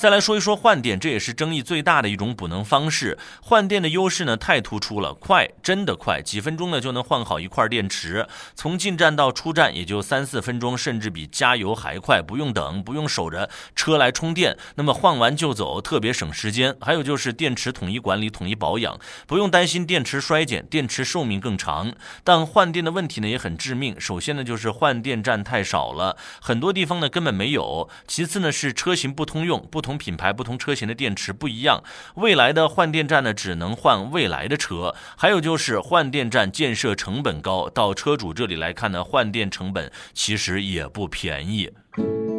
再来说一说换电，这也是争议最大的一种补能方式。换电的优势呢太突出了，快，真的快，几分钟呢就能换好一块电池，从进站到出站也就3-4分钟，甚至比加油还快，不用等，不用守着车来充电，那么换完就走，特别省时间。还有就是电池统一管理、统一保养，不用担心电池衰减，电池寿命更长。但换电的问题呢也很致命，首先呢就是换电站太少了，很多地方呢根本没有，其次呢是车型不通用，不同品牌不同车型的电池不一样，未来的换电站呢只能换未来的车。还有就是换电站建设成本高，到车主这里来看呢，换电成本其实也不便宜。